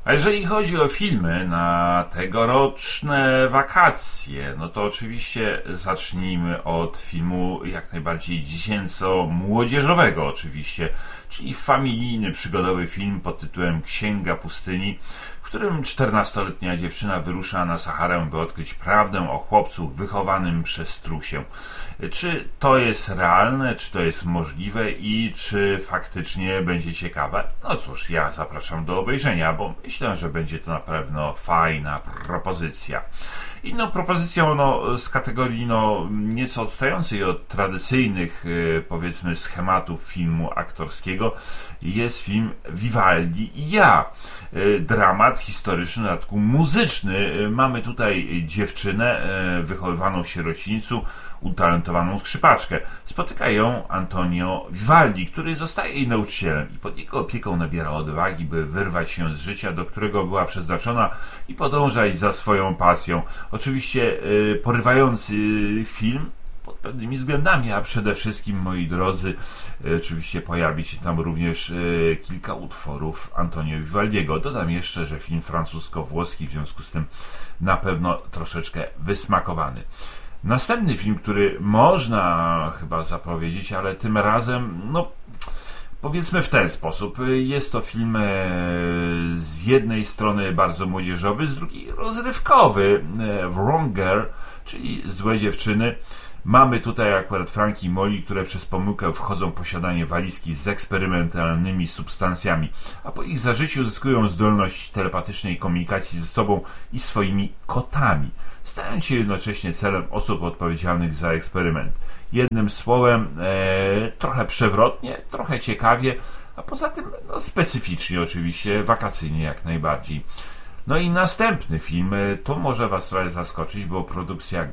A jeżeli chodzi o filmy na tegoroczne wakacje, no to oczywiście zacznijmy od filmu jak najbardziej dziecięco-młodzieżowego oczywiście, czyli familijny, przygodowy film pod tytułem Księga Pustyni, w którym 14-letnia dziewczyna wyrusza na Saharę, by odkryć prawdę o chłopcu wychowanym przez strusię. Czy to jest realne, czy to jest możliwe i czy faktycznie będzie ciekawe? No cóż, ja zapraszam do obejrzenia, bo myślę, że będzie to na pewno fajna propozycja. Inną propozycją z kategorii nieco odstającej od tradycyjnych, powiedzmy, schematów filmu aktorskiego jest film Vivaldi i ja. Dramat historyczny, w dodatku muzyczny. Mamy tutaj dziewczynę wychowywaną w sierocińcu, utalentowaną skrzypaczkę. Spotyka ją Antonio Vivaldi, który zostaje jej nauczycielem i pod jego opieką nabiera odwagi, by wyrwać się z życia, do którego była przeznaczona i podążać za swoją pasją. Oczywiście porywający film pod pewnymi względami, a przede wszystkim, moi drodzy, oczywiście pojawi się tam również kilka utworów Antonio Vivaldiego. Dodam jeszcze, że film francusko-włoski, w związku z tym na pewno troszeczkę wysmakowany. Następny film, który można chyba zapowiedzieć, ale tym razem, powiedzmy w ten sposób. Jest to film z jednej strony bardzo młodzieżowy, z drugiej rozrywkowy. Wrong Girl, czyli Złe dziewczyny. Mamy tutaj akurat Franki i Molly, które przez pomyłkę wchodzą w posiadanie walizki z eksperymentalnymi substancjami, a po ich zażyciu zyskują zdolność telepatycznej komunikacji ze sobą i swoimi kotami, stając się jednocześnie celem osób odpowiedzialnych za eksperyment. Jednym słowem, trochę przewrotnie, trochę ciekawie, a poza tym specyficznie oczywiście, wakacyjnie jak najbardziej. No i następny film, to może Was trochę zaskoczyć, bo produkcja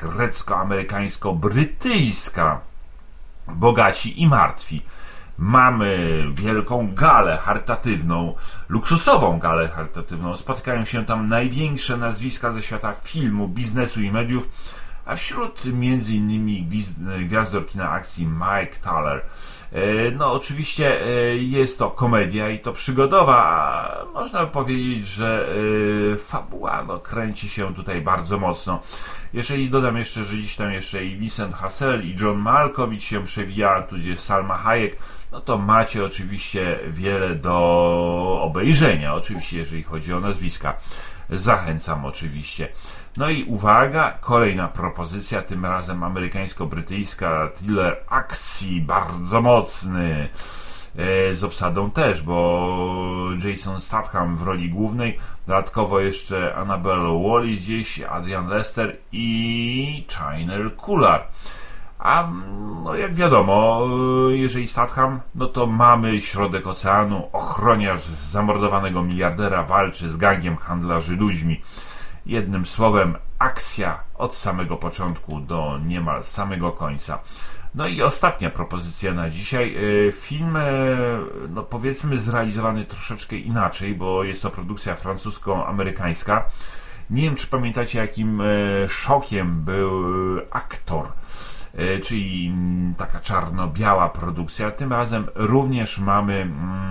grecko-amerykańsko-brytyjska, Bogaci i Martwi. Mamy wielką galę charytatywną, luksusową galę charytatywną. Spotykają się tam największe nazwiska ze świata filmu, biznesu i mediów, a wśród m.in. gwiazdor kina akcji Mike Thaler. Oczywiście jest to komedia i to przygodowa, a można powiedzieć, że fabuła kręci się tutaj bardzo mocno. Jeżeli dodam jeszcze, że dziś tam jeszcze i Vincent Cassel i John Malkovich się przewija, tudzież Salma Hayek, to macie oczywiście wiele do obejrzenia, oczywiście jeżeli chodzi o nazwiska. Zachęcam oczywiście. No i uwaga, kolejna propozycja, tym razem amerykańsko-brytyjska, thriller akcji, bardzo mocny, z obsadą też, bo Jason Statham w roli głównej, dodatkowo jeszcze Annabelle Wallis gdzieś, Adrian Lester i Chynel Kular. A jak wiadomo, jeżeli Statham, to mamy środek oceanu, ochroniarz zamordowanego miliardera walczy z gangiem handlarzy ludźmi. Jednym słowem, akcja od samego początku do niemal samego końca. No i ostatnia propozycja na dzisiaj. Film, powiedzmy, zrealizowany troszeczkę inaczej, bo jest to produkcja francusko-amerykańska. Nie wiem, czy pamiętacie, jakim szokiem był Aktor, czyli taka czarno-biała produkcja. Tym razem również mamy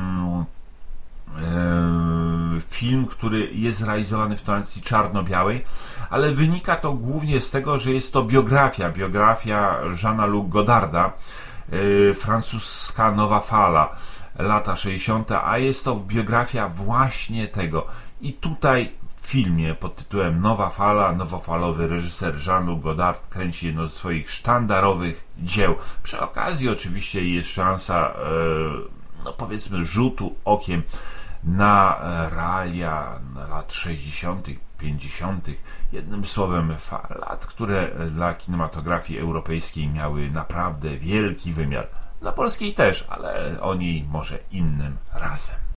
film, który jest realizowany w tonacji czarno-białej, ale wynika to głównie z tego, że jest to biografia Jeana-Luc Godarda, francuska nowa fala, lata 60., a jest to biografia właśnie tego. I tutaj w filmie pod tytułem Nowa fala, nowofalowy reżyser Jean-Luc Godard kręci jedno ze swoich sztandarowych dzieł. Przy okazji oczywiście jest szansa, powiedzmy, rzutu okiem na realia lat 60., 50., jednym słowem lat, które dla kinematografii europejskiej miały naprawdę wielki wymiar. Dla polskiej też, ale o niej może innym razem.